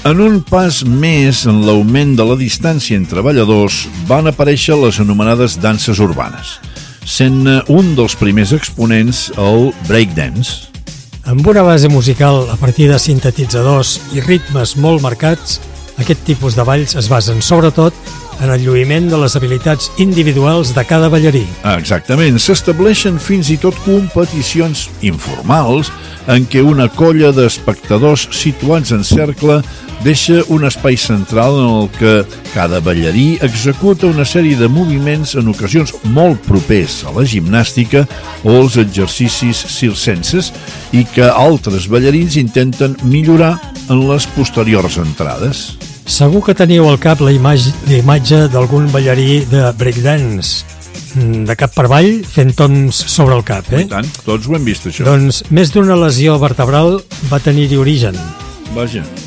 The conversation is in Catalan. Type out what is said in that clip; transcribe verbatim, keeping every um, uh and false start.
En un pas més en l'augment de la distància entre balladors van aparèixer les anomenades danses urbanes, sent un dels primers exponents el breakdance. Amb una base musical a partir de sintetitzadors i ritmes molt marcats, aquest tipus de balls es basen sobretot en el lluïment de les habilitats individuals de cada ballarí. Exactament, s'estableixen fins i tot competicions informals en què una colla d'espectadors situats en cercle deixa un espai central en el que cada ballarí executa una sèrie de moviments en ocasions molt propers a la gimnàstica o als exercicis circenses i que altres ballarins intenten millorar en les posteriors entrades. Segur que teniu al cap la imatge, la imatge d'algun ballarí de breakdance, de cap per avall, fent toms sobre el cap, eh? I tant, tots ho hem vist, això. Doncs més d'una lesió vertebral va tenir-hi origen. Vaja.